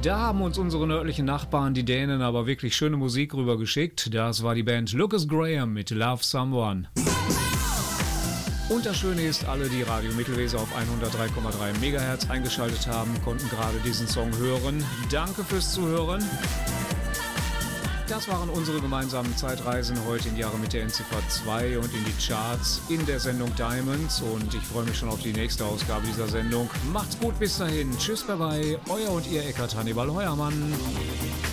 Da haben uns unsere nördlichen Nachbarn, die Dänen, aber wirklich schöne Musik rübergeschickt. Das war die Band Lucas Graham mit Love Someone. Und das Schöne ist, alle, die Radio Mittelweser auf 103,3 MHz eingeschaltet haben, konnten gerade diesen Song hören. Danke fürs Zuhören. Das waren unsere gemeinsamen Zeitreisen heute in die Jahre mit der Endziffer 2 und in die Charts in der Sendung Diamonds. Und ich freue mich schon auf die nächste Ausgabe dieser Sendung. Macht's gut, bis dahin. Tschüss, bye bye. Euer und ihr Eckart Hannibal Heuermann.